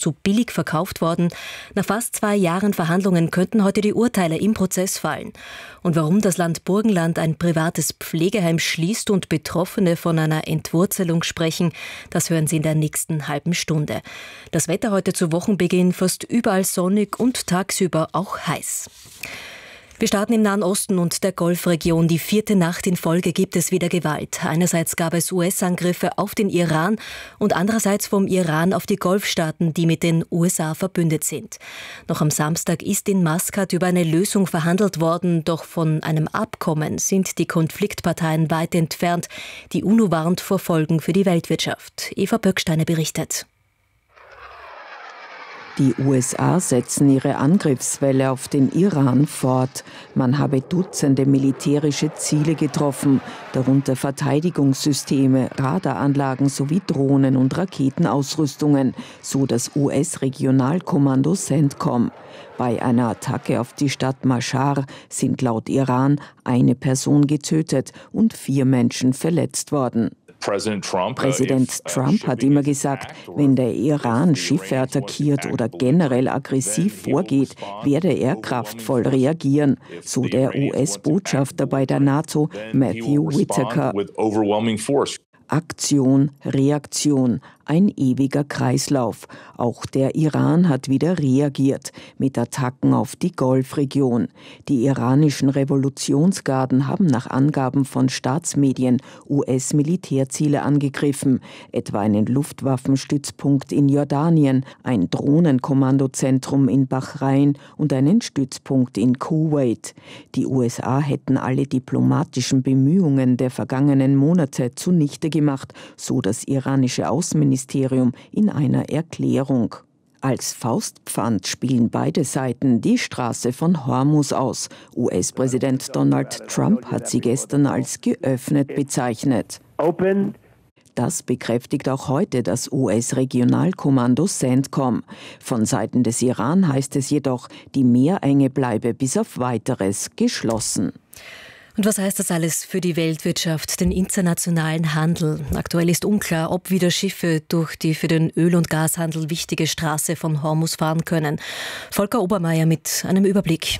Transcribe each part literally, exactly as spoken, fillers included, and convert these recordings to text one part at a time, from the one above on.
zu billig verkauft worden. Nach fast zwei Jahren Verhandlungen könnten heute die Urteile im Prozess fallen. Und warum das Land Burgenland ein privates Pflegeheim schließt und Betroffene von einer Entwurzelung sprechen, das hören Sie in der nächsten halben Stunde. Das Wetter heute zu Wochenbeginn fast überall sonnig und tagsüber auch heiß. Wir starten im Nahen Osten und der Golfregion. Die vierte Nacht in Folge gibt es wieder Gewalt. Einerseits gab es U S-Angriffe auf den Iran und andererseits vom Iran auf die Golfstaaten, die mit den U S A verbündet sind. Noch am Samstag ist in Maskat über eine Lösung verhandelt worden, doch von einem Abkommen sind die Konfliktparteien weit entfernt. Die UNO warnt vor Folgen für die Weltwirtschaft. Eva Böcksteiner berichtet. Die U S A setzen ihre Angriffswelle auf den Iran fort. Man habe Dutzende militärische Ziele getroffen, darunter Verteidigungssysteme, Radaranlagen sowie Drohnen- und Raketenausrüstungen, so das U S-Regionalkommando CENTCOM. Bei einer Attacke auf die Stadt Mashhar sind laut Iran eine Person getötet und vier Menschen verletzt worden. Präsident Trump hat immer gesagt, wenn der Iran Schiffe attackiert oder generell aggressiv vorgeht, werde er kraftvoll reagieren, so der U S-Botschafter bei der NATO Matthew Whitaker. Aktion, Reaktion, ein ewiger Kreislauf. Auch der Iran hat wieder reagiert mit Attacken auf die Golfregion. Die iranischen Revolutionsgarden haben nach Angaben von Staatsmedien U S-Militärziele angegriffen, etwa einen Luftwaffenstützpunkt in Jordanien, ein Drohnenkommandozentrum in Bahrain und einen Stützpunkt in Kuwait. Die U S A hätten alle diplomatischen Bemühungen der vergangenen Monate zunichte gemacht, so das iranische Außenministerium in einer Erklärung. Als Faustpfand spielen beide Seiten die Straße von Hormuz aus. U S-Präsident Donald Trump hat sie gestern als geöffnet bezeichnet. Open. Das bekräftigt auch heute das U S-Regionalkommando CENTCOM. Von Seiten des Iran heißt es jedoch, die Meerenge bleibe bis auf Weiteres geschlossen. Und was heißt das alles für die Weltwirtschaft, den internationalen Handel? Aktuell ist unklar, ob wieder Schiffe durch die für den Öl- und Gashandel wichtige Straße von Hormuz fahren können. Volker Obermeier mit einem Überblick.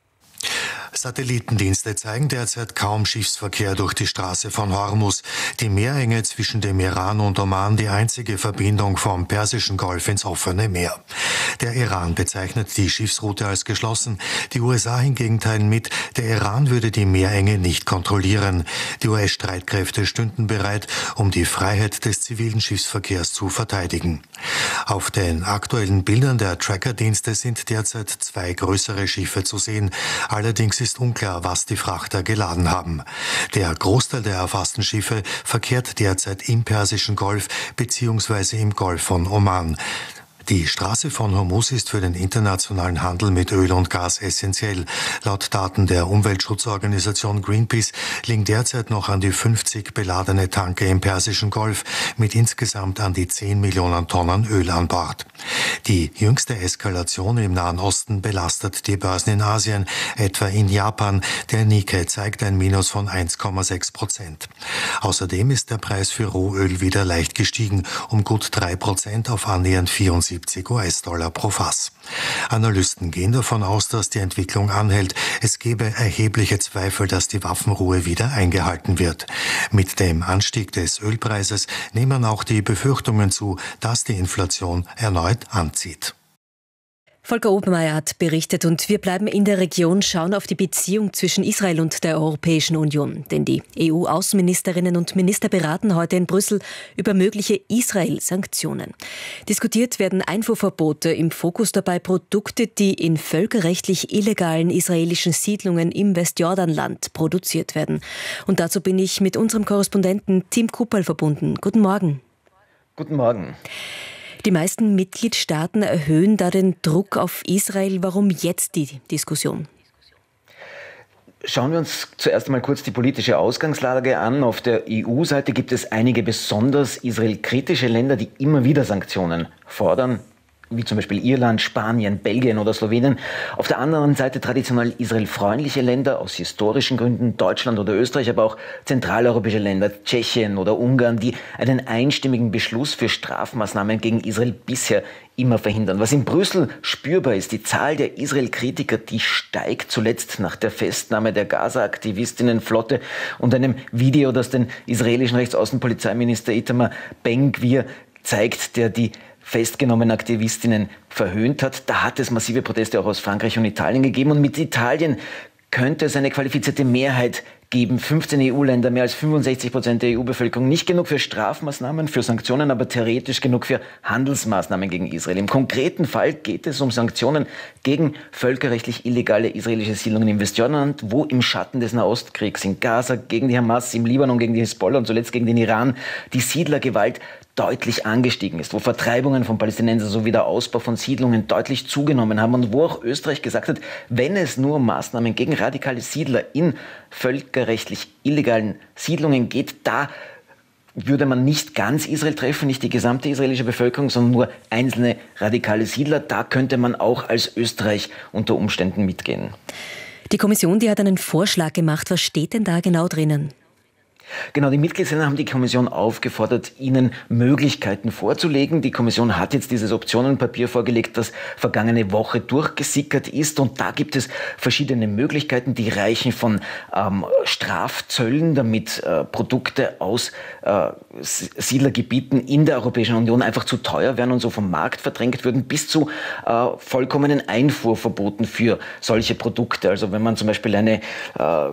Satellitendienste zeigen derzeit kaum Schiffsverkehr durch die Straße von Hormuz. Die Meerenge zwischen dem Iran und Oman die einzige Verbindung vom Persischen Golf ins offene Meer. Der Iran bezeichnet die Schiffsroute als geschlossen. Die U S A hingegen teilen mit, der Iran würde die Meerenge nicht kontrollieren. Die U S-Streitkräfte stünden bereit, um die Freiheit des zivilen Schiffsverkehrs zu verteidigen. Auf den aktuellen Bildern der Trackerdienste sind derzeit zwei größere Schiffe zu sehen. Allerdings ist unklar, was die Frachter geladen haben. Der Großteil der erfassten Schiffe verkehrt derzeit im Persischen Golf bzw. im Golf von Oman. Die Straße von Hormuz ist für den internationalen Handel mit Öl und Gas essentiell. Laut Daten der Umweltschutzorganisation Greenpeace liegen derzeit noch an die fünfzig beladene Tanker im Persischen Golf mit insgesamt an die zehn Millionen Tonnen Öl an Bord. Die jüngste Eskalation im Nahen Osten belastet die Börsen in Asien, etwa in Japan. Der Nikkei zeigt ein Minus von eins Komma sechs Prozent. Außerdem ist der Preis für Rohöl wieder leicht gestiegen, um gut drei Prozent auf annähernd vierundsiebzig U S-Dollar pro Fass. Analysten gehen davon aus, dass die Entwicklung anhält. Es gebe erhebliche Zweifel, dass die Waffenruhe wieder eingehalten wird. Mit dem Anstieg des Ölpreises nehmen auch die Befürchtungen zu, dass die Inflation erneut anzieht. Volker Obermeier hat berichtet und wir bleiben in der Region, schauen auf die Beziehung zwischen Israel und der Europäischen Union. Denn die E U-Außenministerinnen und Minister beraten heute in Brüssel über mögliche Israel-Sanktionen. Diskutiert werden Einfuhrverbote, im Fokus dabei Produkte, die in völkerrechtlich illegalen israelischen Siedlungen im Westjordanland produziert werden. Und dazu bin ich mit unserem Korrespondenten Tim Kupperl verbunden. Guten Morgen. Guten Morgen. Die meisten Mitgliedstaaten erhöhen da den Druck auf Israel. Warum jetzt die Diskussion? Schauen wir uns zuerst einmal kurz die politische Ausgangslage an. Auf der E U-Seite gibt es einige besonders israelkritische Länder, die immer wieder Sanktionen fordern. wie zum Beispiel Irland, Spanien, Belgien oder Slowenien. Auf der anderen Seite traditionell israelfreundliche Länder aus historischen Gründen, Deutschland oder Österreich, aber auch zentraleuropäische Länder, Tschechien oder Ungarn, die einen einstimmigen Beschluss für Strafmaßnahmen gegen Israel bisher immer verhindern. Was in Brüssel spürbar ist, die Zahl der Israel-Kritiker, die steigt, zuletzt nach der Festnahme der Gaza-Aktivistinnenflotte und einem Video, das den israelischen Rechtsaußenpolizeiminister Itamar Ben-Gvir zeigt, der die festgenommenen Aktivistinnen verhöhnt hat. Da hat es massive Proteste auch aus Frankreich und Italien gegeben. Und mit Italien könnte es eine qualifizierte Mehrheit geben. fünfzehn E U-Länder, mehr als fünfundsechzig Prozent der E U-Bevölkerung. Nicht genug für Strafmaßnahmen, für Sanktionen, aber theoretisch genug für Handelsmaßnahmen gegen Israel. Im konkreten Fall geht es um Sanktionen gegen völkerrechtlich illegale israelische Siedlungen im Westjordanland, wo im Schatten des Nahostkriegs in Gaza gegen die Hamas, im Libanon gegen die Hisbollah und zuletzt gegen den Iran die Siedlergewalt deutlich angestiegen ist, wo Vertreibungen von Palästinensern sowie der Ausbau von Siedlungen deutlich zugenommen haben und wo auch Österreich gesagt hat, wenn es nur um Maßnahmen gegen radikale Siedler in völkerrechtlich illegalen Siedlungen geht, da würde man nicht ganz Israel treffen, nicht die gesamte israelische Bevölkerung, sondern nur einzelne radikale Siedler. Da könnte man auch als Österreich unter Umständen mitgehen. Die Kommission, die hat einen Vorschlag gemacht. Was steht denn da genau drinnen? Genau, die Mitgliedsländer haben die Kommission aufgefordert, ihnen Möglichkeiten vorzulegen. Die Kommission hat jetzt dieses Optionenpapier vorgelegt, das vergangene Woche durchgesickert ist. Und da gibt es verschiedene Möglichkeiten, die reichen von ähm, Strafzöllen, damit äh, Produkte aus äh, Siedlergebieten in der Europäischen Union einfach zu teuer werden und so vom Markt verdrängt würden, bis zu äh, vollkommenen Einfuhrverboten für solche Produkte. Also wenn man zum Beispiel eine äh,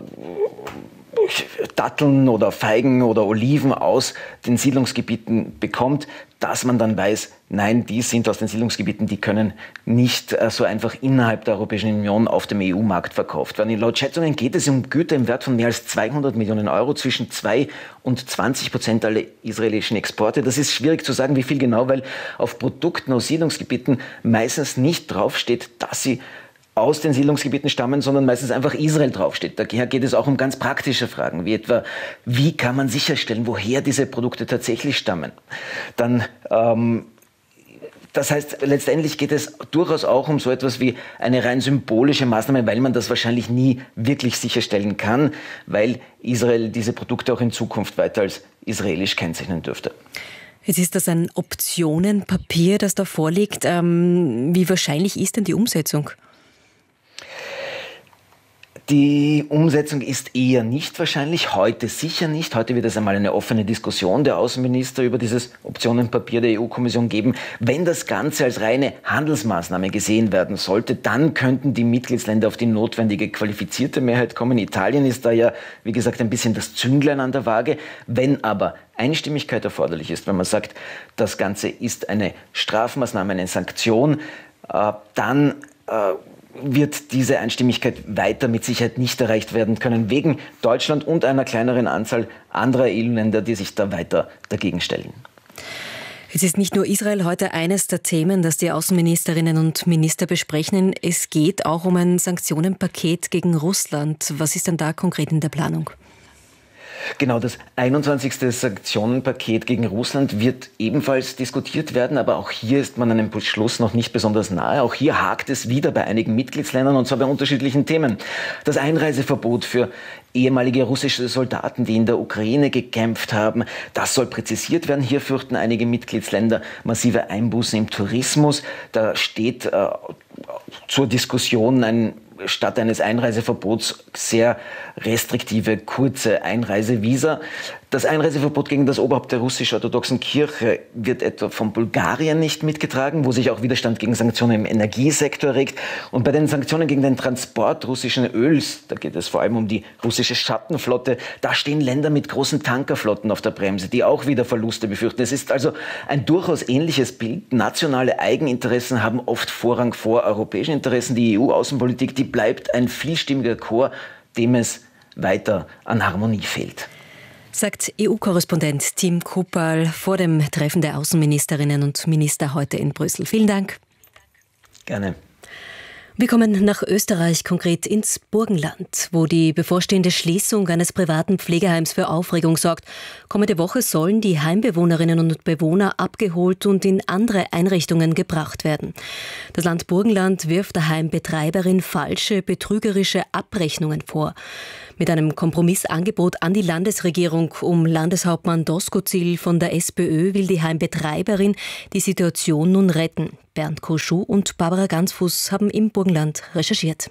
Datteln oder Feigen oder Oliven aus den Siedlungsgebieten bekommt, dass man dann weiß, nein, die sind aus den Siedlungsgebieten, die können nicht äh, so einfach innerhalb der Europäischen Union auf dem E U-Markt verkauft werden. Laut Schätzungen geht es um Güter im Wert von mehr als zweihundert Millionen Euro, zwischen zwei und zwanzig Prozent aller israelischen Exporte. Das ist schwierig zu sagen, wie viel genau, weil auf Produkten aus Siedlungsgebieten meistens nicht draufsteht, dass sie aus den Siedlungsgebieten stammen, sondern meistens einfach Israel draufsteht. Daher geht es auch um ganz praktische Fragen, wie etwa, wie kann man sicherstellen, woher diese Produkte tatsächlich stammen. Dann, ähm, das heißt, letztendlich geht es durchaus auch um so etwas wie eine rein symbolische Maßnahme, weil man das wahrscheinlich nie wirklich sicherstellen kann, weil Israel diese Produkte auch in Zukunft weiter als israelisch kennzeichnen dürfte. Jetzt ist das ein Optionenpapier, das da vorliegt. Ähm, wie wahrscheinlich ist denn die Umsetzung? Die Umsetzung ist eher nicht wahrscheinlich, heute sicher nicht. Heute wird es einmal eine offene Diskussion der Außenminister über dieses Optionenpapier der E U-Kommission geben. Wenn das Ganze als reine Handelsmaßnahme gesehen werden sollte, dann könnten die Mitgliedsländer auf die notwendige qualifizierte Mehrheit kommen. Italien ist da ja, wie gesagt, ein bisschen das Zünglein an der Waage. Wenn aber Einstimmigkeit erforderlich ist, wenn man sagt, das Ganze ist eine Strafmaßnahme, eine Sanktion, äh, dann äh, wird diese Einstimmigkeit weiter mit Sicherheit nicht erreicht werden können, wegen Deutschland und einer kleineren Anzahl anderer E U-Länder, die sich da weiter dagegen stellen. Es ist nicht nur Israel heute eines der Themen, das die Außenministerinnen und Minister besprechen. Es geht auch um ein Sanktionenpaket gegen Russland. Was ist denn da konkret in der Planung? Genau, das einundzwanzigste Sanktionenpaket gegen Russland wird ebenfalls diskutiert werden, aber auch hier ist man einem Beschluss noch nicht besonders nahe. Auch hier hakt es wieder bei einigen Mitgliedsländern, und zwar bei unterschiedlichen Themen. Das Einreiseverbot für ehemalige russische Soldaten, die in der Ukraine gekämpft haben, das soll präzisiert werden. Hier fürchten einige Mitgliedsländer massive Einbußen im Tourismus. Da steht äh, zur Diskussion ein statt eines Einreiseverbots sehr restriktive, kurze Einreisevisa. Das Einreiseverbot gegen das Oberhaupt der russisch-orthodoxen Kirche wird etwa von Bulgarien nicht mitgetragen, wo sich auch Widerstand gegen Sanktionen im Energiesektor regt. Und bei den Sanktionen gegen den Transport russischen Öls, da geht es vor allem um die russische Schattenflotte, da stehen Länder mit großen Tankerflotten auf der Bremse, die auch wieder Verluste befürchten. Es ist also ein durchaus ähnliches Bild. Nationale Eigeninteressen haben oft Vorrang vor europäischen Interessen. Die E U-Außenpolitik, die bleibt ein vielstimmiger Chor, dem es weiter an Harmonie fehlt. Sagt E U-Korrespondent Tim Kupperl vor dem Treffen der Außenministerinnen und Minister heute in Brüssel. Vielen Dank. Gerne. Wir kommen nach Österreich, konkret ins Burgenland, wo die bevorstehende Schließung eines privaten Pflegeheims für Aufregung sorgt. Kommende Woche sollen die Heimbewohnerinnen und Bewohner abgeholt und in andere Einrichtungen gebracht werden. Das Land Burgenland wirft der Heimbetreiberin falsche, betrügerische Abrechnungen vor. Mit einem Kompromissangebot an die Landesregierung um Landeshauptmann Doskozil von der SPÖ will die Heimbetreiberin die Situation nun retten. Bernd Koschuh und Barbara Gansfuß haben im Burgenland recherchiert.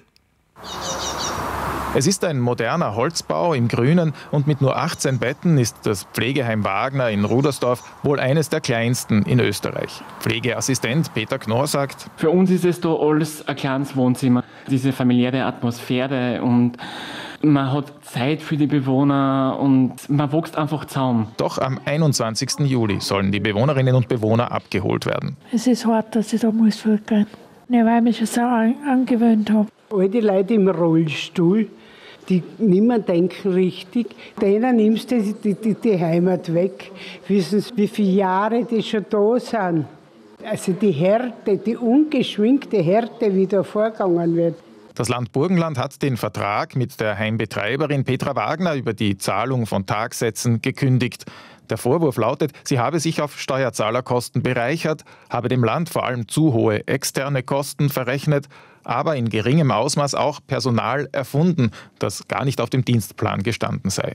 Es ist ein moderner Holzbau im Grünen und mit nur achtzehn Betten ist das Pflegeheim Wagner in Rudersdorf wohl eines der kleinsten in Österreich. Pflegeassistent Peter Knorr sagt: Für uns ist es da alles ein kleines Wohnzimmer. Diese familiäre Atmosphäre und man hat Zeit für die Bewohner und man wächst einfach zusammen. Doch am einundzwanzigsten Juli sollen die Bewohnerinnen und Bewohner abgeholt werden. Es ist hart, dass ich da muss vorgehen. Ja, weil ich mich schon so an, angewöhnt habe. All die Leute im Rollstuhl, die nicht mehr denken richtig, denen nimmst du die, die, die Heimat weg. Wissen Sie, wie viele Jahre die schon da sind? Also die Härte, die ungeschminkte Härte, wie da vorgegangen wird. Das Land Burgenland hat den Vertrag mit der Heimbetreiberin Petra Wagner über die Zahlung von Tagsätzen gekündigt. Der Vorwurf lautet, sie habe sich auf Steuerzahlerkosten bereichert, habe dem Land vor allem zu hohe externe Kosten verrechnet, aber in geringem Ausmaß auch Personal erfunden, das gar nicht auf dem Dienstplan gestanden sei.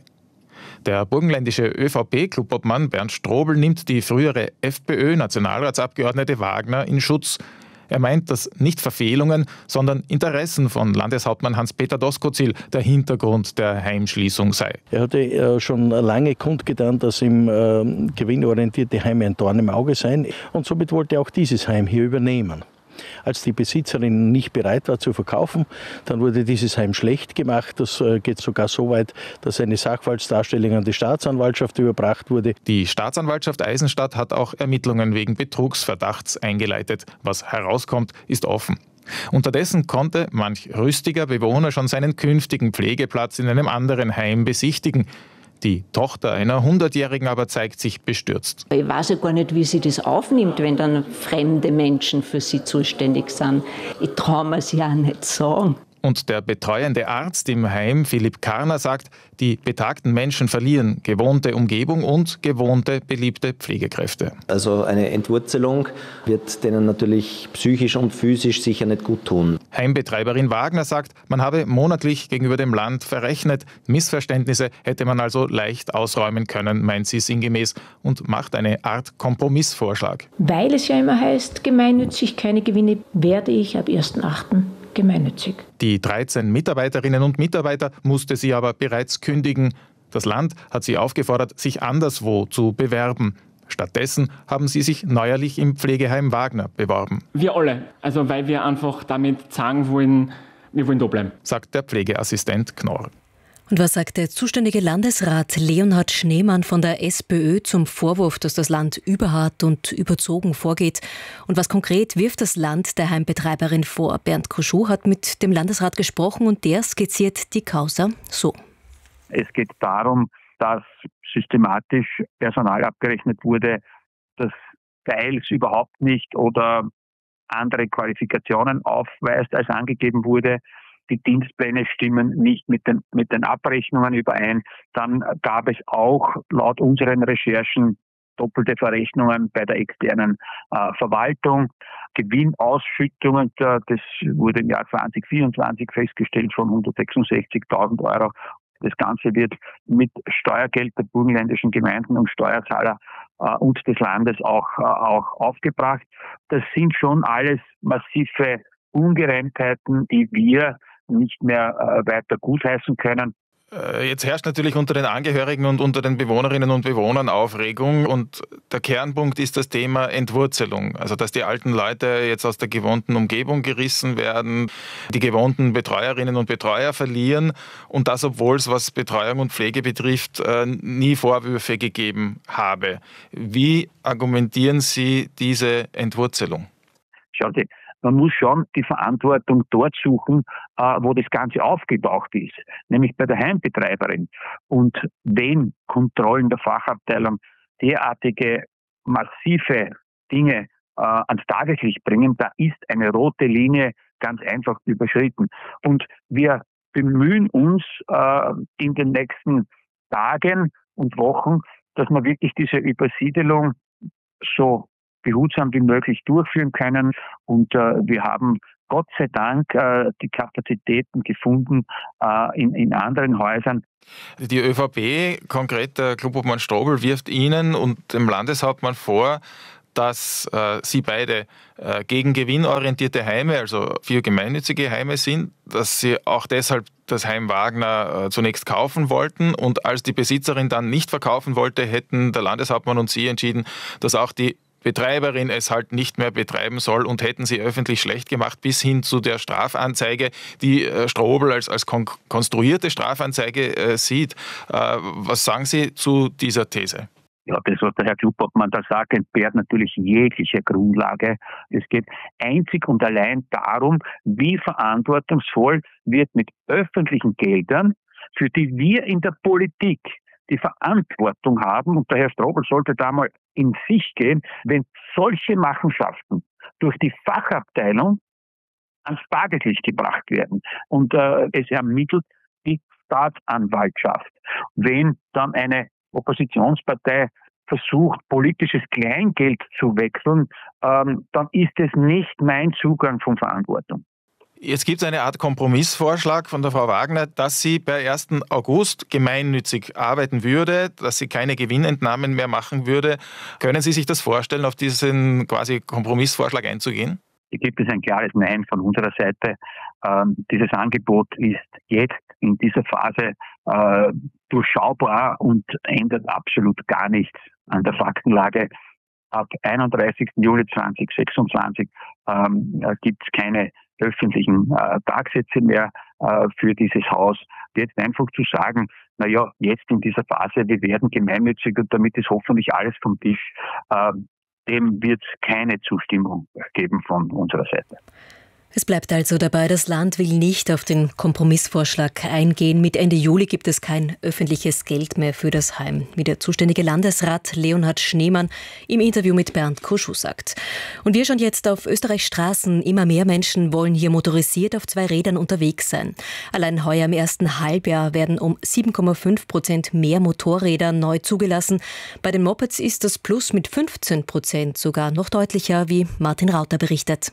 Der burgenländische ÖVP-Clubobmann Bernd Strobel nimmt die frühere FPÖ-Nationalratsabgeordnete Wagner in Schutz. Er meint, dass nicht Verfehlungen, sondern Interessen von Landeshauptmann Hans-Peter Doskozil der Hintergrund der Heimschließung sei. Er hatte äh, schon lange kundgetan, dass ihm äh, gewinnorientierte Heime ein Dorn im Auge seien. Und somit wollte er auch dieses Heim hier übernehmen. Als die Besitzerin nicht bereit war zu verkaufen, dann wurde dieses Heim schlecht gemacht. Das äh, geht sogar so weit, dass eine Sachverhaltsdarstellung an die Staatsanwaltschaft überbracht wurde. Die Staatsanwaltschaft Eisenstadt hat auch Ermittlungen wegen Betrugsverdachts eingeleitet. Was herauskommt, ist offen. Unterdessen konnte manch rüstiger Bewohner schon seinen künftigen Pflegeplatz in einem anderen Heim besichtigen. Die Tochter einer Hundertjährigen aber zeigt sich bestürzt. Ich weiß ja gar nicht, wie sie das aufnimmt, wenn dann fremde Menschen für sie zuständig sind. Ich traue mir es ja nicht sagen. Und der betreuende Arzt im Heim, Philipp Karner, sagt, die betagten Menschen verlieren gewohnte Umgebung und gewohnte, beliebte Pflegekräfte. Also eine Entwurzelung wird denen natürlich psychisch und physisch sicher nicht gut tun. Heimbetreiberin Wagner sagt, man habe monatlich gegenüber dem Land verrechnet. Missverständnisse hätte man also leicht ausräumen können, meint sie sinngemäß, und macht eine Art Kompromissvorschlag. Weil es ja immer heißt, gemeinnützig keine Gewinne, werde ich ab ersten achten gemeinnützig. Die dreizehn Mitarbeiterinnen und Mitarbeiter musste sie aber bereits kündigen. Das Land hat sie aufgefordert, sich anderswo zu bewerben. Stattdessen haben sie sich neuerlich im Pflegeheim Wagner beworben. Wir alle, also weil wir einfach damit sagen wollen, wir wollen da bleiben, sagt der Pflegeassistent Knorr. Und was sagt der zuständige Landesrat Leonhard Schneemann von der SPÖ zum Vorwurf, dass das Land überhart und überzogen vorgeht? Und was konkret wirft das Land der Heimbetreiberin vor? Bernd Koschuh hat mit dem Landesrat gesprochen und der skizziert die Causa so. Es geht darum, dass systematisch Personal abgerechnet wurde, das teils überhaupt nicht oder andere Qualifikationen aufweist, als angegeben wurde. Die Dienstpläne stimmen nicht mit den, mit den Abrechnungen überein. Dann gab es auch laut unseren Recherchen doppelte Verrechnungen bei der externen äh, Verwaltung. Gewinnausschüttungen, das wurde im Jahr zwanzig vierundzwanzig festgestellt, von hundertsechsundsechzigtausend Euro. Das Ganze wird mit Steuergeld der burgenländischen Gemeinden und Steuerzahler äh, und des Landes auch, äh, auch aufgebracht. Das sind schon alles massive Ungereimtheiten, die wir nicht mehr äh, weiter gutheißen können. Jetzt herrscht natürlich unter den Angehörigen und unter den Bewohnerinnen und Bewohnern Aufregung und der Kernpunkt ist das Thema Entwurzelung. Also dass die alten Leute jetzt aus der gewohnten Umgebung gerissen werden, die gewohnten Betreuerinnen und Betreuer verlieren und das, obwohl es, was Betreuung und Pflege betrifft, nie Vorwürfe gegeben habe. Wie argumentieren Sie diese Entwurzelung? Schauen Sie, man muss schon die Verantwortung dort suchen, wo das Ganze aufgetaucht ist, nämlich bei der Heimbetreiberin. Und wenn Kontrollen der Fachabteilung derartige massive Dinge ans Tageslicht bringen, da ist eine rote Linie ganz einfach überschritten. Und wir bemühen uns äh, in den nächsten Tagen und Wochen, dass wir wirklich diese Übersiedelung so behutsam wie möglich durchführen können. Und äh, wir haben Gott sei Dank äh, die Kapazitäten gefunden äh, in, in anderen Häusern. Die ÖVP, konkret der Klubobmann Strobl, wirft Ihnen und dem Landeshauptmann vor, dass äh, Sie beide äh, gegen gewinnorientierte Heime, also für gemeinnützige Heime sind, dass Sie auch deshalb das Heim Wagner äh, zunächst kaufen wollten und als die Besitzerin dann nicht verkaufen wollte, hätten der Landeshauptmann und Sie entschieden, dass auch die Betreiberin es halt nicht mehr betreiben soll und hätten sie öffentlich schlecht gemacht, bis hin zu der Strafanzeige, die äh, Strobl als, als kon- konstruierte Strafanzeige äh, sieht. Äh, was sagen Sie zu dieser These? Ja, das, was der Herr Klubobmann da sagt, entbehrt natürlich jegliche Grundlage. Es geht einzig und allein darum, wie verantwortungsvoll wird mit öffentlichen Geldern, für die wir in der Politik die Verantwortung haben, und der Herr Strobl sollte da mal in sich gehen, wenn solche Machenschaften durch die Fachabteilung ans Tageslicht gebracht werden und äh, es ermittelt die Staatsanwaltschaft. Wenn dann eine Oppositionspartei versucht, politisches Kleingeld zu wechseln, ähm, dann ist es nicht mein Zugang von Verantwortung. Jetzt gibt es eine Art Kompromissvorschlag von der Frau Wagner, dass sie per ersten August gemeinnützig arbeiten würde, dass sie keine Gewinnentnahmen mehr machen würde. Können Sie sich das vorstellen, auf diesen quasi Kompromissvorschlag einzugehen? Hier gibt es ein klares Nein von unserer Seite. Ähm, dieses Angebot ist jetzt in dieser Phase äh, durchschaubar und ändert absolut gar nichts an der Faktenlage. Ab einunddreißigsten Juli zweitausendsechsundzwanzig ähm, gibt es keine öffentlichen äh, Tagsätze mehr äh, für dieses Haus. Jetzt einfach zu sagen, naja, jetzt in dieser Phase, wir werden gemeinnützig und damit ist hoffentlich alles vom Tisch, äh, dem wird es keine Zustimmung geben von unserer Seite. Es bleibt also dabei, das Land will nicht auf den Kompromissvorschlag eingehen. Mit Ende Juli gibt es kein öffentliches Geld mehr für das Heim, wie der zuständige Landesrat Leonhard Schneemann im Interview mit Bernd Kuschuh sagt. Und wir schauen jetzt auf Österreichs Straßen. Immer mehr Menschen wollen hier motorisiert auf zwei Rädern unterwegs sein. Allein heuer im ersten Halbjahr werden um sieben Komma fünf Prozent mehr Motorräder neu zugelassen. Bei den Mopeds ist das Plus mit fünfzehn Prozent sogar noch deutlicher, wie Martin Rauter berichtet.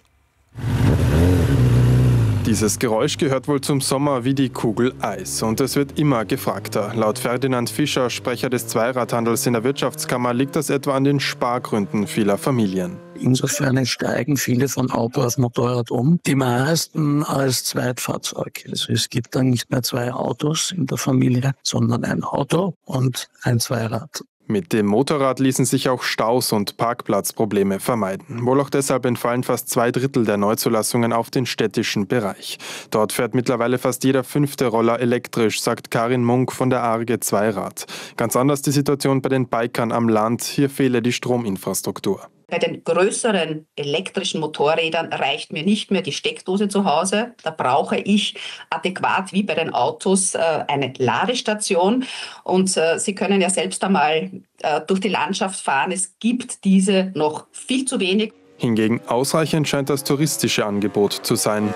Dieses Geräusch gehört wohl zum Sommer wie die Kugel Eis und es wird immer gefragter. Laut Ferdinand Fischer, Sprecher des Zweiradhandels in der Wirtschaftskammer, liegt das etwa an den Spargründen vieler Familien. Insofern steigen viele von Auto auf Motorrad um, die meisten als Zweitfahrzeug. Also es gibt dann nicht mehr zwei Autos in der Familie, sondern ein Auto und ein Zweirad. Mit dem Motorrad ließen sich auch Staus und Parkplatzprobleme vermeiden. Wohl auch deshalb entfallen fast zwei Drittel der Neuzulassungen auf den städtischen Bereich. Dort fährt mittlerweile fast jeder fünfte Roller elektrisch, sagt Karin Munk von der Arge Zweirad. Ganz anders die Situation bei den Bikern am Land. Hier fehle die Strominfrastruktur. Bei den größeren elektrischen Motorrädern reicht mir nicht mehr die Steckdose zu Hause. Da brauche ich adäquat wie bei den Autos äh, eine Ladestation. Und äh, Sie können ja selbst einmal äh, durch die Landschaft fahren. Es gibt diese noch viel zu wenig. Hingegen ausreichend scheint das touristische Angebot zu sein.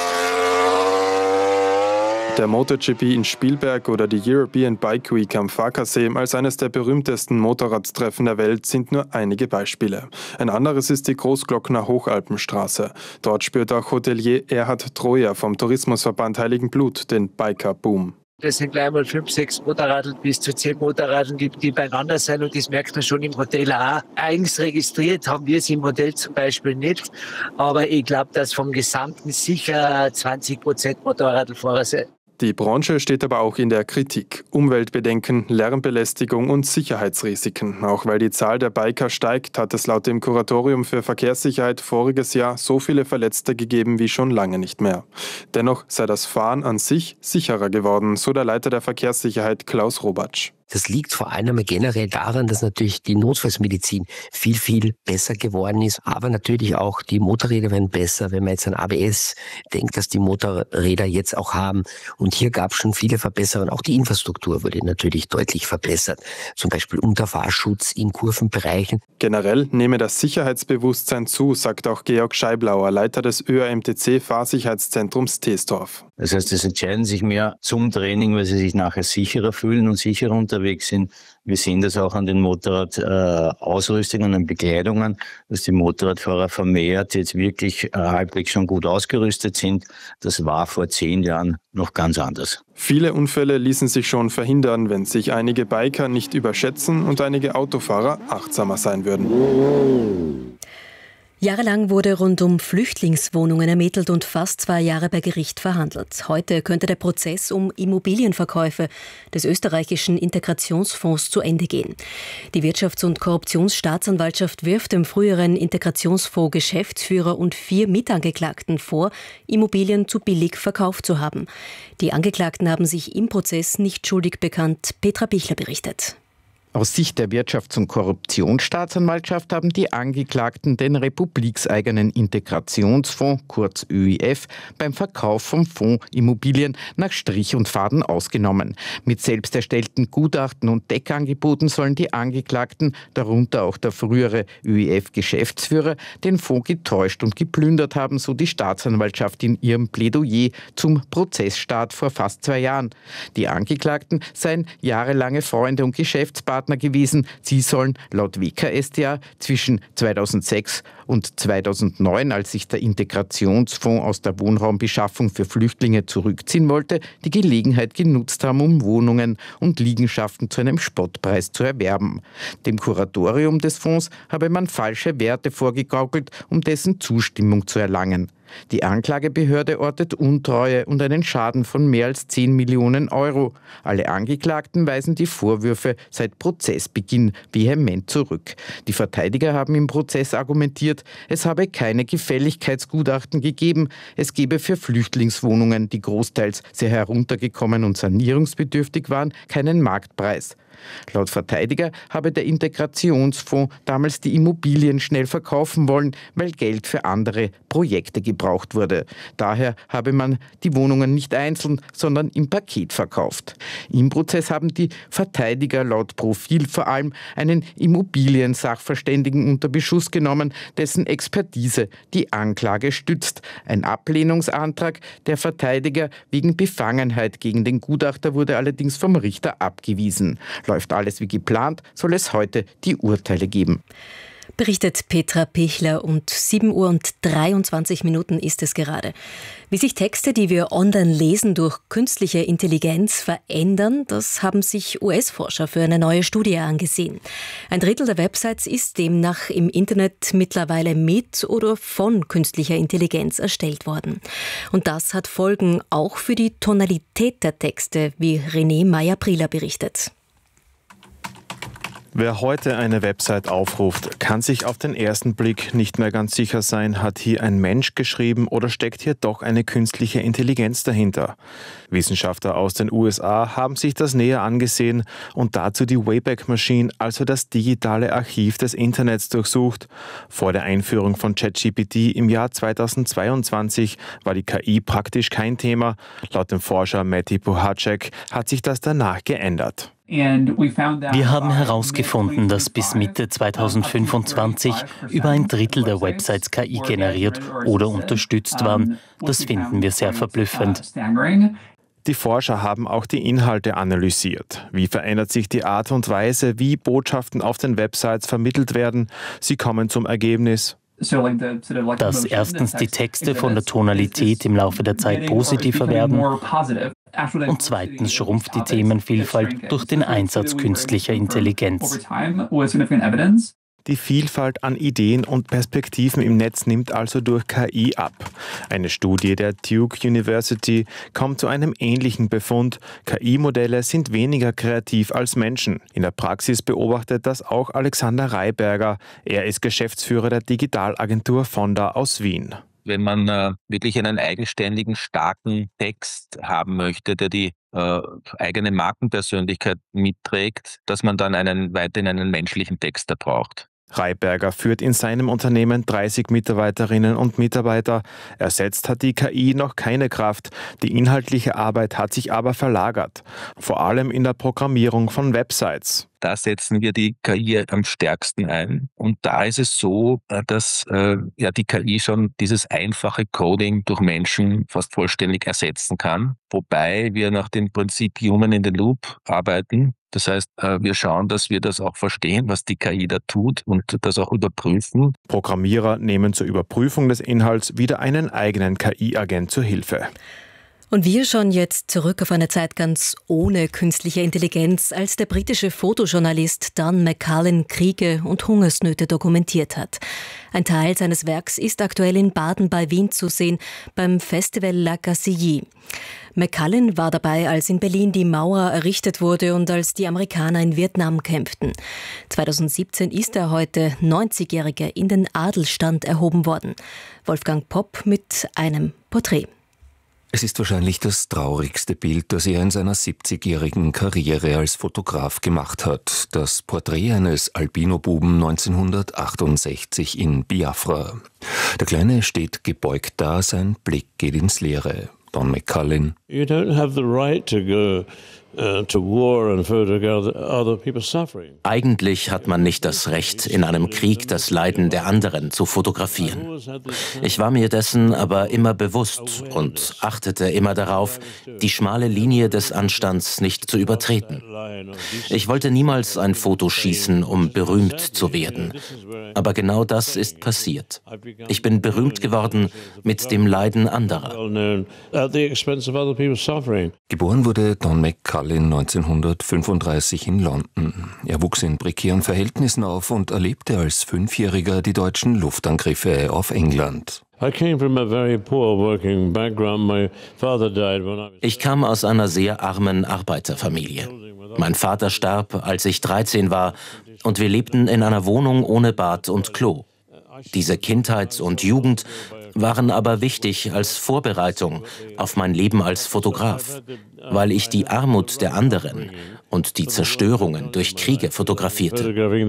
Der MotoGP in Spielberg oder die European Bike Week am Farkasee als eines der berühmtesten Motorradtreffen der Welt sind nur einige Beispiele. Ein anderes ist die Großglockner Hochalpenstraße. Dort spürt auch Hotelier Erhard Troja vom Tourismusverband Heiligenblut den Biker-Boom. Das sind gleich mal fünf, sechs Motorradl bis zu zehn Motorradl, die, die beieinander sind und das merkt man schon im Hotel auch. Eigens registriert haben wir es im Hotel zum Beispiel nicht, aber ich glaube, dass vom Gesamten sicher zwanzig Prozent Motorradlfahrer sind. Die Branche steht aber auch in der Kritik. Umweltbedenken, Lärmbelästigung und Sicherheitsrisiken. Auch weil die Zahl der Biker steigt, hat es laut dem Kuratorium für Verkehrssicherheit voriges Jahr so viele Verletzte gegeben wie schon lange nicht mehr. Dennoch sei das Fahren an sich sicherer geworden, so der Leiter der Verkehrssicherheit Klaus Robatsch. Das liegt vor allem generell daran, dass natürlich die Notfallsmedizin viel, viel besser geworden ist. Aber natürlich auch die Motorräder werden besser, wenn man jetzt an A B S denkt, dass die Motorräder jetzt auch haben. Und hier gab es schon viele Verbesserungen. Auch die Infrastruktur wurde natürlich deutlich verbessert. Zum Beispiel Unterfahrschutz in Kurvenbereichen. Generell nehme das Sicherheitsbewusstsein zu, sagt auch Georg Scheiblauer, Leiter des Ö A M T C Fahrsicherheitszentrums Teesdorf. Das heißt, es entscheiden sich mehr zum Training, weil sie sich nachher sicherer fühlen und sicherer unterwegs sind. Wir sehen das auch an den Motorradausrüstungen und Bekleidungen, dass die Motorradfahrer vermehrt jetzt wirklich äh, halbwegs schon gut ausgerüstet sind. Das war vor zehn Jahren noch ganz anders. Viele Unfälle ließen sich schon verhindern, wenn sich einige Biker nicht überschätzen und einige Autofahrer achtsamer sein würden. Jahrelang wurde rund um Flüchtlingswohnungen ermittelt und fast zwei Jahre bei Gericht verhandelt. Heute könnte der Prozess um Immobilienverkäufe des österreichischen Integrationsfonds zu Ende gehen. Die Wirtschafts- und Korruptionsstaatsanwaltschaft wirft dem früheren Integrationsfonds Geschäftsführer und vier Mitangeklagten vor, Immobilien zu billig verkauft zu haben. Die Angeklagten haben sich im Prozess nicht schuldig bekannt. Petra Bichler berichtet. Aus Sicht der Wirtschafts- und Korruptionsstaatsanwaltschaft haben die Angeklagten den republikseigenen Integrationsfonds, kurz Ö I F, beim Verkauf vom Fonds Immobilien nach Strich und Faden ausgenommen. Mit selbst erstellten Gutachten und Deckangeboten sollen die Angeklagten, darunter auch der frühere Ö I F-Geschäftsführer, den Fonds getäuscht und geplündert haben, so die Staatsanwaltschaft in ihrem Plädoyer zum Prozessstart vor fast zwei Jahren. Die Angeklagten seien jahrelange Freunde und Geschäftspartner gewesen. Sie sollen laut W K S t A zwischen zweitausendsechs und zweitausendneun, als sich der Integrationsfonds aus der Wohnraumbeschaffung für Flüchtlinge zurückziehen wollte, die Gelegenheit genutzt haben, um Wohnungen und Liegenschaften zu einem Spottpreis zu erwerben. Dem Kuratorium des Fonds habe man falsche Werte vorgegaukelt, um dessen Zustimmung zu erlangen. Die Anklagebehörde ortet Untreue und einen Schaden von mehr als zehn Millionen Euro. Alle Angeklagten weisen die Vorwürfe seit Prozessbeginn vehement zurück. Die Verteidiger haben im Prozess argumentiert, es habe keine Gefälligkeitsgutachten gegeben. Es gebe für Flüchtlingswohnungen, die großteils sehr heruntergekommen und sanierungsbedürftig waren, keinen Marktpreis. Laut Verteidiger habe der Integrationsfonds damals die Immobilien schnell verkaufen wollen, weil Geld für andere Projekte gebraucht wurde. Daher habe man die Wohnungen nicht einzeln, sondern im Paket verkauft. Im Prozess haben die Verteidiger laut Profil vor allem einen Immobiliensachverständigen unter Beschuss genommen, dessen Expertise die Anklage stützt. Ein Ablehnungsantrag der Verteidiger wegen Befangenheit gegen den Gutachter wurde allerdings vom Richter abgewiesen. Läuft alles wie geplant, soll es heute die Urteile geben. Berichtet Petra Pichler und sieben Uhr und dreiundzwanzig Minuten ist es gerade. Wie sich Texte, die wir online lesen, durch künstliche Intelligenz verändern, das haben sich U S-Forscher für eine neue Studie angesehen. Ein Drittel der Websites ist demnach im Internet mittlerweile mit oder von künstlicher Intelligenz erstellt worden. Und das hat Folgen auch für die Tonalität der Texte, wie René Meyer-Prieler berichtet. Wer heute eine Website aufruft, kann sich auf den ersten Blick nicht mehr ganz sicher sein, hat hier ein Mensch geschrieben oder steckt hier doch eine künstliche Intelligenz dahinter. Wissenschaftler aus den U S A haben sich das näher angesehen und dazu die Wayback Machine, also das digitale Archiv des Internets, durchsucht. Vor der Einführung von ChatGPT im Jahr zweitausendzweiundzwanzig war die K I praktisch kein Thema. Laut dem Forscher Matti Puhacek hat sich das danach geändert. Wir haben herausgefunden, dass bis Mitte zweitausendfünfundzwanzig über ein Drittel der Websites K I generiert oder unterstützt waren. Das finden wir sehr verblüffend. Die Forscher haben auch die Inhalte analysiert. Wie verändert sich die Art und Weise, wie Botschaften auf den Websites vermittelt werden? Sie kommen zum Ergebnis: dass erstens die Texte von der Tonalität im Laufe der Zeit positiver werden und zweitens schrumpft die Themenvielfalt durch den Einsatz künstlicher Intelligenz. Die Vielfalt an Ideen und Perspektiven im Netz nimmt also durch K I ab. Eine Studie der Duke University kommt zu einem ähnlichen Befund. K I-Modelle sind weniger kreativ als Menschen. In der Praxis beobachtet das auch Alexander Reiberger. Er ist Geschäftsführer der Digitalagentur Fonda aus Wien. wenn man äh, wirklich einen eigenständigen, starken Text haben möchte, der die äh, eigene Markenpersönlichkeit mitträgt, dass man dann einen weiterhin einen menschlichen Texter braucht. Reyberger führt in seinem Unternehmen dreißig Mitarbeiterinnen und Mitarbeiter. Ersetzt hat die K I noch keine Kraft. Die inhaltliche Arbeit hat sich aber verlagert. Vor allem in der Programmierung von Websites. Da setzen wir die K I am stärksten ein. Und da ist es so, dass äh, ja die K I schon dieses einfache Coding durch Menschen fast vollständig ersetzen kann. Wobei wir nach dem Prinzip Human in the Loop arbeiten. Das heißt, wir schauen, dass wir das auch verstehen, was die K I da tut und das auch überprüfen. Programmierer nehmen zur Überprüfung des Inhalts wieder einen eigenen K I-Agent zur Hilfe. Und wir schauen jetzt zurück auf eine Zeit ganz ohne künstliche Intelligenz, als der britische Fotojournalist Don McCullin Kriege und Hungersnöte dokumentiert hat. Ein Teil seines Werks ist aktuell in Baden bei Wien zu sehen, beim Festival La Gacilly. McCullin war dabei, als in Berlin die Mauer errichtet wurde und als die Amerikaner in Vietnam kämpften. zweitausendsiebzehn ist er heute neunzigjähriger in den Adelsstand erhoben worden. Wolfgang Popp mit einem Porträt. Es ist wahrscheinlich das traurigste Bild, das er in seiner siebzigjährigen Karriere als Fotograf gemacht hat. Das Porträt eines Albino-Buben neunzehnhundertachtundsechzig in Biafra. Der Kleine steht gebeugt da, sein Blick geht ins Leere. Don McCullin. You don't have the right to go uh, to war and photograph other people's suffering. Eigentlich hat man nicht das Recht, in einem Krieg das Leiden der anderen zu fotografieren. Ich war mir dessen aber immer bewusst und achtete immer darauf, die schmale Linie des Anstands nicht zu übertreten. Ich wollte niemals ein Foto schießen, um berühmt zu werden. Aber genau das ist passiert. Ich bin berühmt geworden mit dem Leiden anderer. Geboren wurde Don McCullin neunzehnhundertfünfunddreißig in London. Er wuchs in prekären Verhältnissen auf und erlebte als Fünfjähriger die deutschen Luftangriffe auf England. Ich kam aus einer sehr armen Arbeiterfamilie. Mein Vater starb, als ich dreizehn war, und wir lebten in einer Wohnung ohne Bad und Klo. Diese Kindheit und Jugend waren aber wichtig als Vorbereitung auf meinEben als Fotograf, weil ich die Armut der anderen und die Zerstörungen durch Kriege fotografierte.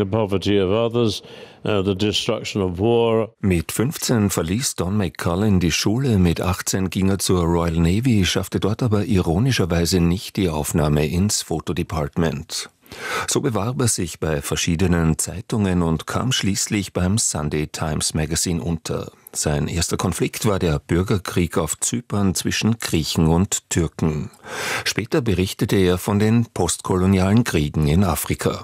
Mit fünfzehn verließ Don McCullin die Schule, mit achtzehn ging er zur Royal Navy, schaffte dort aber ironischerweise nicht die Aufnahme ins Fotodepartment. So bewarb er sich bei verschiedenen Zeitungen und kam schließlich beim Sunday Times Magazine unter. Sein erster Konflikt war der Bürgerkrieg auf Zypern zwischen Griechen und Türken. Später berichtete er von den postkolonialen Kriegen in Afrika.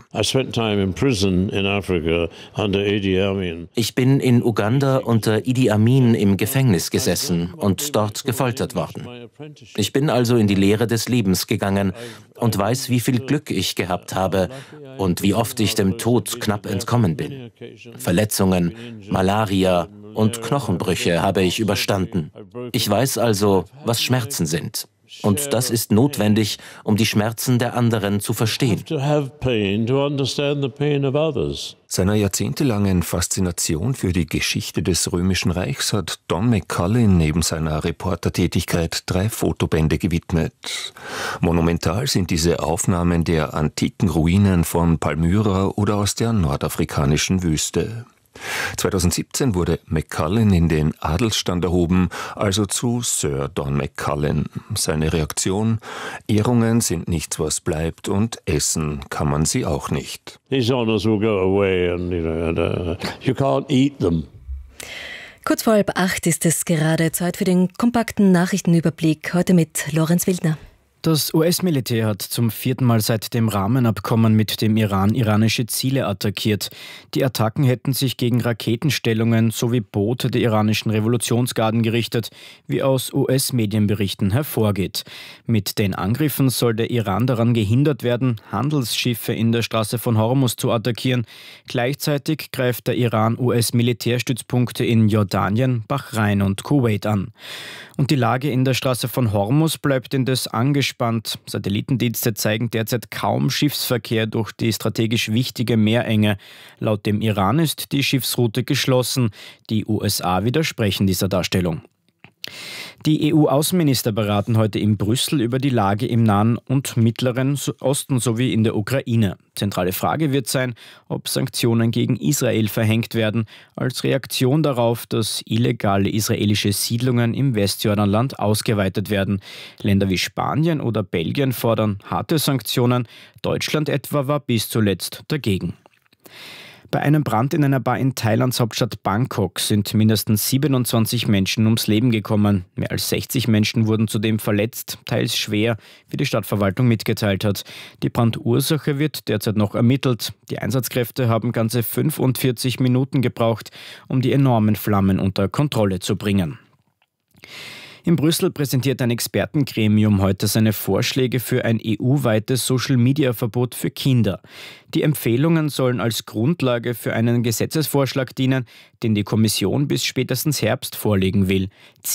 Ich bin in Uganda unter Idi Amin im Gefängnis gesessen und dort gefoltert worden. Ich bin also in die Lehre des Lebens gegangen und weiß, wie viel Glück ich gehabt habe und wie oft ich dem Tod knapp entkommen bin. Verletzungen, Malaria und Knochenbrüche habe ich überstanden. Ich weiß also, was Schmerzen sind. Und das ist notwendig, um die Schmerzen der anderen zu verstehen. Seiner jahrzehntelangen Faszination für die Geschichte des Römischen Reichs hat Don McCullin neben seiner Reportertätigkeit drei Fotobände gewidmet. Monumental sind diese Aufnahmen der antiken Ruinen von Palmyra oder aus der nordafrikanischen Wüste. zweitausendsiebzehn wurde McCullin in den Adelsstand erhoben, also zu Sir Don McCullin. Seine Reaktion: Ehrungen sind nichts, was bleibt, und essen kann man sie auch nicht. These honors will go away and, you know, and, uh, you can't eat them. Kurz vor halb acht ist es gerade Zeit für den kompakten Nachrichtenüberblick, heute mit Lorenz Wildner. Das U S-Militär hat zum vierten Mal seit dem Rahmenabkommen mit dem Iran iranische Ziele attackiert. Die Attacken hätten sich gegen Raketenstellungen sowie Boote der iranischen Revolutionsgarden gerichtet, wie aus U S-Medienberichten hervorgeht. Mit den Angriffen soll der Iran daran gehindert werden, Handelsschiffe in der Straße von Hormuz zu attackieren. Gleichzeitig greift der Iran U S-Militärstützpunkte in Jordanien, Bahrain und Kuwait an. Und die Lage in der Straße von Hormuz bleibt indes angespannt. angespannt. Satellitendienste zeigen derzeit kaum Schiffsverkehr durch die strategisch wichtige Meerenge. Laut dem Iran ist die Schiffsroute geschlossen. Die U S A widersprechen dieser Darstellung. Die E U-Außenminister beraten heute in Brüssel über die Lage im Nahen und Mittleren Osten sowie in der Ukraine. Zentrale Frage wird sein, ob Sanktionen gegen Israel verhängt werden, als Reaktion darauf, dass illegale israelische Siedlungen im Westjordanland ausgeweitet werden. Länder wie Spanien oder Belgien fordern harte Sanktionen. Deutschland etwa war bis zuletzt dagegen. Bei einem Brand in einer Bar in Thailands Hauptstadt Bangkok sind mindestens siebenundzwanzig Menschen ums Leben gekommen. Mehr als sechzig Menschen wurden zudem verletzt, teils schwer, wie die Stadtverwaltung mitgeteilt hat. Die Brandursache wird derzeit noch ermittelt. Die Einsatzkräfte haben ganze fünfundvierzig Minuten gebraucht, um die enormen Flammen unter Kontrolle zu bringen. In Brüssel präsentiert ein Expertengremium heute seine Vorschläge für ein E U-weites Social-Media-Verbot für Kinder. Die Empfehlungen sollen als Grundlage für einen Gesetzesvorschlag dienen, den die Kommission bis spätestens Herbst vorlegen will.